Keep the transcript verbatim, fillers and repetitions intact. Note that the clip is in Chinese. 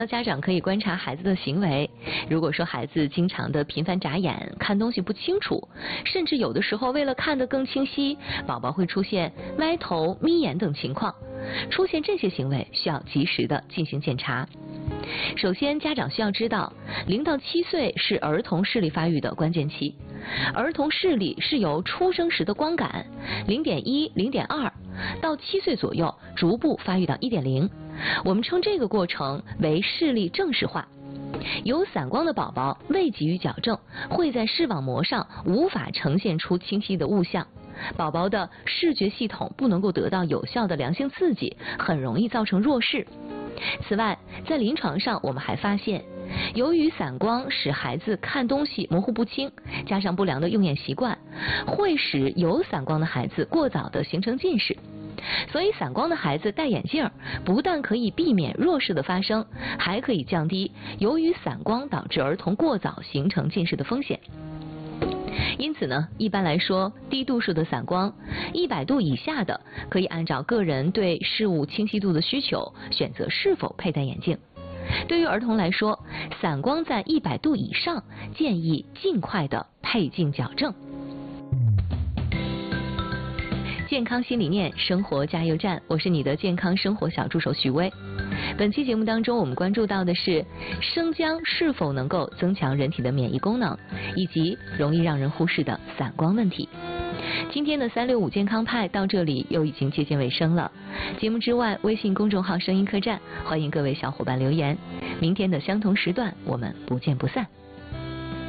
家长可以观察孩子的行为，如果说孩子经常的频繁眨眼，看东西不清楚，甚至有的时候为了看得更清晰，宝宝会出现歪头、眯眼等情况，出现这些行为需要及时的进行检查。首先，家长需要知道，零到七岁是儿童视力发育的关键期，儿童视力是由出生时的光感 零点一、零点二 到七岁左右逐步发育到 一点零，我们称这个过程为视力正视化。有散光的宝宝未给予矫正，会在视网膜上无法呈现出清晰的物象，宝宝的视觉系统不能够得到有效的良性刺激，很容易造成弱视。此外，在临床上我们还发现，由于散光使孩子看东西模糊不清，加上不良的用眼习惯，会使有散光的孩子过早的形成近视。所以散光的孩子戴眼镜不但可以避免弱视的发生，还可以降低由于散光导致儿童过早形成近视的风险。因此呢，一般来说，低度数的散光，一百度以下的，可以按照个人对事物清晰度的需求，选择是否佩戴眼镜。对于儿童来说，散光在一百度以上，建议尽快的配镜矫正。健康新理念，生活加油站，我是你的健康生活小助手许巍。本期节目当中，我们关注到的是生姜是否能够增强人体的免疫功能，以及容易让人忽视的散光问题。今天的三六五健康派到这里又已经接近尾声了。节目之外，微信公众号声音客栈，欢迎各位小伙伴留言。明天的相同时段，我们不见不散。